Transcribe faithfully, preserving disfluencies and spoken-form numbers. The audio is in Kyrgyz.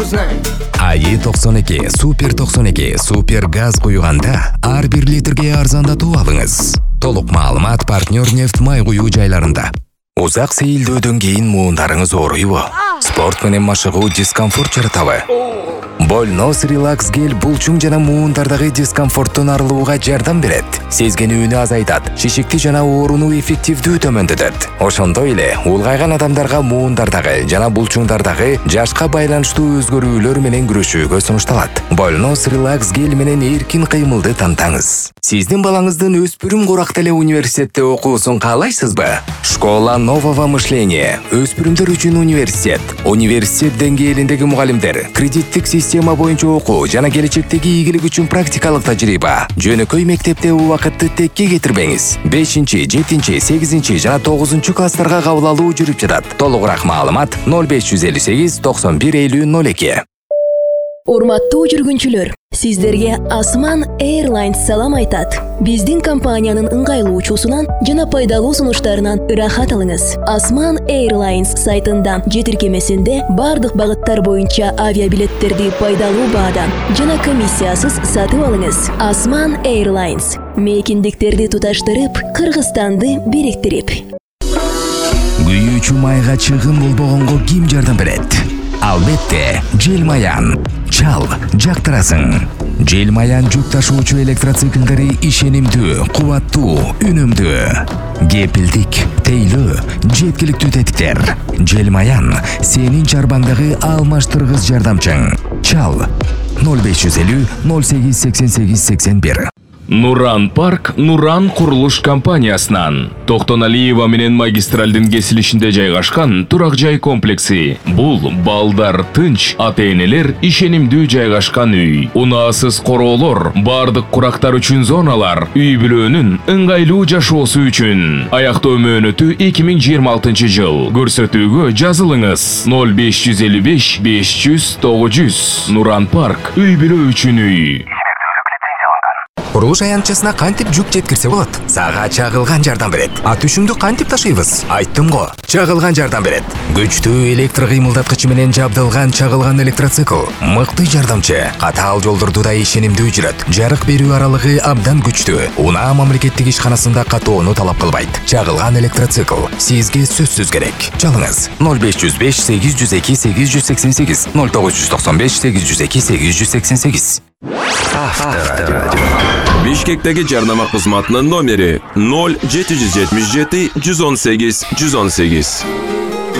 А Е токсон эки Супер токсон эки Супер газ куйганда ар бир литрге арзандатуу алыңыз. Толук маалымат партнер нефть май куюу жайларында. Узак сейилдөөдөн кийин муундарыңыз ооруйбу? Спорт менен машыгуу дискомфорт жаратабы? Больнос релакс гель булчуң жана муундардагы дискомфорттун арылууга жардам берет. Сезгенүүнү азайтат, шишикти жана ооруну эффективдүү төмөндөтөт. Ошондой эле улгайган адамдарга муундардагы жана булчуңдардагы жашка байланыштуу өзгөрүүлөр менен күрөшүүгө сунушталат. Больнос релакс гель менен эркин кыймылды тантаңыз. Сиздин балаңыздын өспүрүм курак теле университетте окуусун каалайсызбы? Школа нового мышления. Өспүрүмдөр үчүн университет. Университет деңгээлиндеги мугалимдер, кредиттик система боюнча окуу жана келечектеги ийгилик үчүн практикалык тажрыйба. Жөнөкөй мектепте убакытты текке кетирбеңиз. бешинчи, жетинчи, сегизинчи жана тогузунчу класстарга кабыл алуу жүрүп жатат. Толугураак маалымат ноль беш жүз элүү сегиз токсон бир элүү ноль эки. Урматтуу жүргүнчүлөр, сиздерге Осман Airlines салам айтат. Биздин компаниянын ыңгайлуу учуусунан жана пайдалуу сунуштарынан ырахат алыңыз. Осман Airlines сайтында же тиркемесинде бардык багыттар боюнча авиабилеттерди пайдалуу баадан жана комиссиясыз сатып алыңыз. Осман Airlines мейкиндиктерди туташтырып, Кыргызстанды бириктирип. Күйүүчү майга чыгым болбогонго ким жардам берет? Албетте, Желмаян. Чал, жактырасың. Желмаян жүк ташуучу электроциклдери ишенимдүү, кубаттуу, үнөмдүү. Кепилдик, тейлөө, жеткиликтүү тетиктер. Желмаян сенин чарбаңдагы алмаштыргыс жардамчың. Чал ноль беш жүз элүү ноль сегиз сексен сегиз сексен бир. Нуран парк Нуран курулуш компаниясынан Токтон Алиева менен магистралдын кесилишинде жайгашкан турак жай комплекси. Бул балдар тынч, ата-энелер ишенимдүү жайгашкан үй. Унаасыз короолор, бардык курактар үчүн зоналар, үй бүлөнүн ыңгайлуу жашоосу үчүн. Аяктоо мөөнөтү эки миң жыйырма алтынчы жыл. Көрсөтүүгө жазылыңыз ноль беш жүз элүү беш беш жүз тогуз жүз. Нуран парк үй бүлө үчүн үй. Курулуш аянтчасына кантип жүк жеткирсе болот? Сага чагылган жардам берет. А түшүмдү кантип ташыйбыз? Айттым го, чагылган жардам берет. Күчтүү электр кыймылдаткычы менен жабдылган чагылган электроцикл. Мыкты жардамчы, катаал жолдорду да ишенимдүү жүрөт. Жарык берүү аралыгы абдан күчтүү. Унаа мамлекеттик ишканасында катоону талап кылбайт. Чагылган электроцикл сизге сөзсүз керек. Чалыңыз ноль беш жүз беш сегиз жүз эки сегиз жүз сексен сегиз ноль тогуз жүз токсон беш сегиз жүз эки сегиз жүз сексен сегиз. Авторадио. Бишкектеги жарнама кызматынын номери ноль жети жүз жетимиш жети жүз он сегиз жүз он сегиз.